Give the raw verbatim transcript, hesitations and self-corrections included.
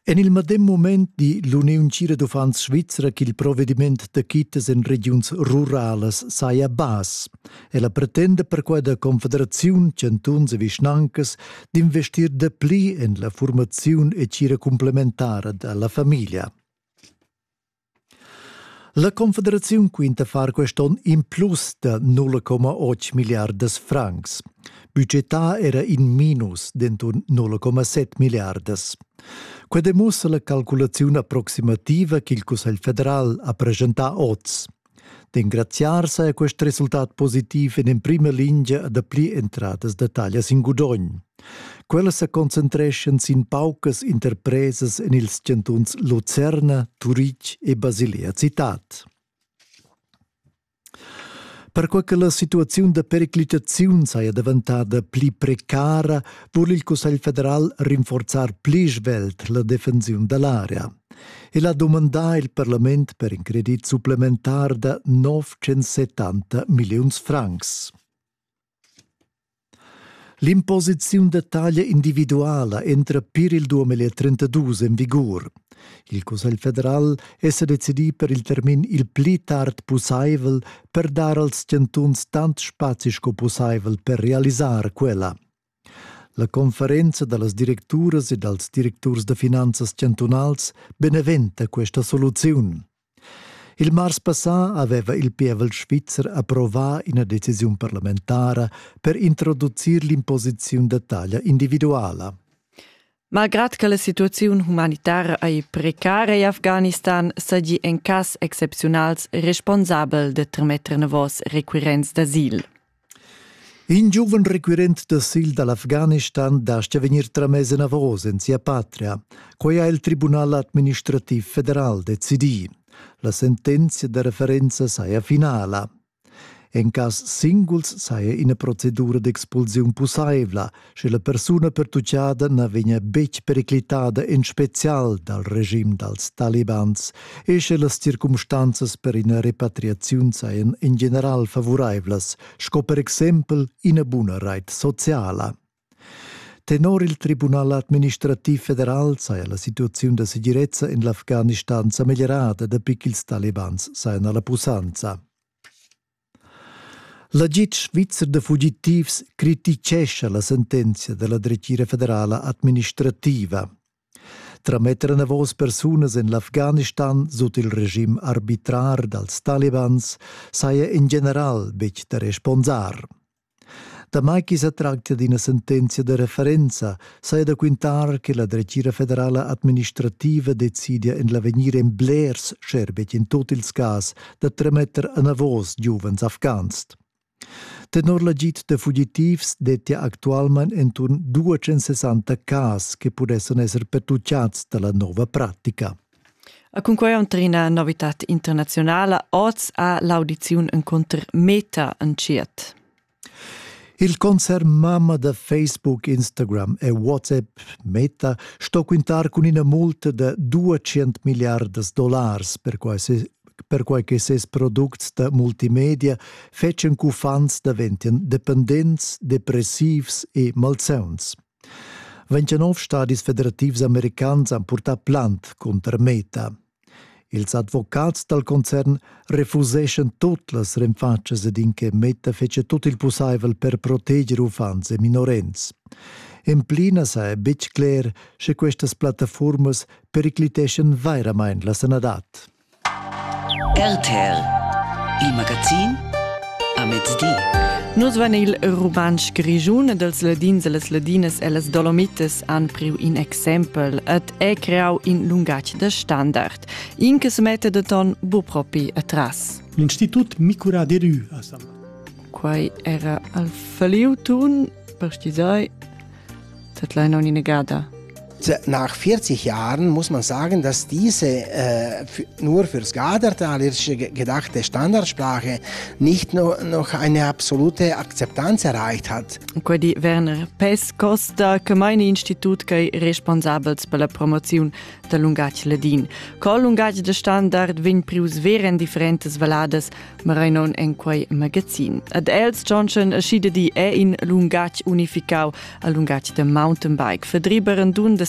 En il medem moment di l'Uniun Tgira d'Uffants Svizra che il provvediment da quittas in regions rurales saia bas e la pretende per quei da Confederaziun Centuns e Vischnancas d'investir de pli in la formaziun e tgira complementara dalla famiglia. La Confederaziun quinta far queston in plus da nulla comma otto miliardas francs. Budgetà era in minus d'entun nulla comma sette miliardas. Que demussa la calculazione approximativa che il Consiglio federal ha presentato oggi. D'ingraziarsi a questo risultato positivo in prima linea da pli entradas da taglias in Gudogn. Quelle si concentrescano in paucas interpreses in ils centuns Luzerna, Turic e Basilea citat. Per quel che la situazione de periclitazione sia diventata pli precara, vuole il Consiglio federal rinforzar pli svelt la difensione dell'area. E la domanda il Parlament per un credit supplementar da novecentosettanta milioni francs. L'imposizione de taglia individuale entra per il duemilatrentadue in vigore. Il Consiglio federal essa decidì per il termin il pli tard possibile per dare als centuns tant spazio sco possibile per realizzare quella. La conferenza delle diretturas e dels direttors de finanzas centunals beneventa questa soluzione. Il mars passà aveva il Pievel Svizzer approvato una decisione parlamentare per introdurre l'imposizione de taglia individuale. Malgrad che la situazione umanitaria è precaria in Afghanistan, sagi in cas excepcionals responsabile de tramettere navos requirents d'asil. In giuven requirent d'asil dall'Afghanistan dasce venir tramese navos in sia patria, quei ha il Tribunal Administrativ Federal decidì. La sentenza de referenza saia finala. In cas singuls saia in procedura d'expulsione possibile, se la persona pertucciada na vegna bec periclitada in special dal regime dels talibans e se las circumstanzas per una repatriazione saian in general favorables, sco per exempel in buna reit sociala. Tenor il Tribunal Administrativ Federal saia la situazione de sicurezza in l'Afghanistan sa migliorata da piccils talibans saian alla pusanza. La Git Svizzer de Fugitivs criticesce la sentenza della Drecira Federale Administrativa. Tramettere navos personas in l'Afghanistan sotto il regime arbitrar dels talibans saia in general bec da responsar. Da mai che si tratta di una sentenza di referenza, sai da quintar che la Drecira Federale Administrativa decidia in l'avvenire in blers scherbet in tutti il cas da trametter a navos giuvens afghans. Tenor la git de fugitivs detia actualmente entun duecentosessanta cas che potessero essere pertucciats dalla nuova pratica. A con quei una novità internazionale, oggi ha l'audizione incontr Meta in Ciet. Il concern mamma da Facebook, Instagram e WhatsApp Meta sto quintar con una multa da duecento miliardi di dollari per quasi per quei che ses products da multimedia fecen cu fans daventian dependents, depressivs e malsauns. ventinove stadis federativs americans han portat plant contra Meta. Ils advocats del concern refuseschen tutte le rinfaccias ed in che Meta fece tutto il possibile per proteggere ufans e minorenz. In plina sa è bic cler che queste piattaformas pericliteschen veramente la sanadat. R T L, il magazin a mezzodì. Nus van il romansch grigiun dels ladins e les ladinas e les dolomites han priu in exempel et è creau in lungatg de standard. In che se mette de ton bu propi atras. L'Institut Micura de Rü. Quai era al faliu tun, per stisai, dat lei non in negada. Nach vierzig Jahren muss man sagen, dass diese äh, nur fürs Gadertalerische gedachte Standardsprache nicht no, noch eine absolute Akzeptanz erreicht hat. Quindi Werner Pes Costa, Gemeine Institut che responsabels per la promozione del lungatg ladin. Col lungatg de standard vin prius veren differentes valades, ma non en quei magazin. Ad Els Johnson ascide di e in lungatg unificau a lungatg de mountainbike. Verdriberen dun de